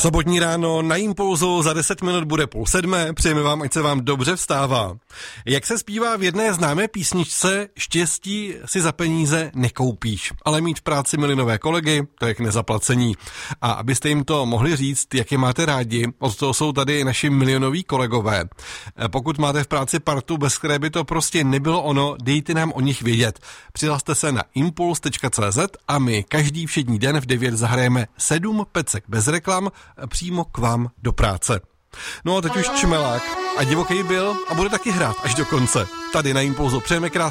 Sobotní ráno na Impulzu za 10 minut bude 6:30. Přejeme vám, ať se vám dobře vstává. Jak se zpívá v jedné známé písničce, štěstí si za peníze nekoupíš, ale mít v práci milinové kolegy, to je k nezaplacení. A abyste jim to mohli říct, jak je máte rádi, od toho jsou tady naši milionoví kolegové. Pokud máte v práci partu, bez které by to prostě nebylo ono, dejte nám o nich vědět. Přihlaste se na impuls.cz a my každý všední den v 9 zahrajeme 7 pecek bez reklam přímo k vám do práce. No a teď už Čmelák a divoký byl a bude taky hrát až do konce. Tady na Impulzu přejeme krásný